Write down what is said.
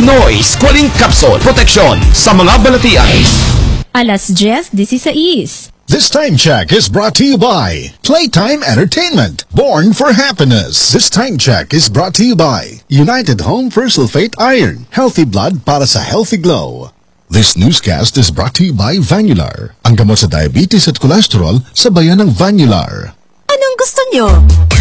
Pinoy Squalene Capsule. Proteksyon sa mga balatian. Alas 10:16. This time check is brought to you by Playtime Entertainment, born for happiness. This time check is brought to you by United Home for Sulfate Iron, healthy blood para sa healthy glow. This newscast is brought to you by Vanular, ang gamot sa diabetes at cholesterol sa bayan ng Vanular. Anong gusto nyo?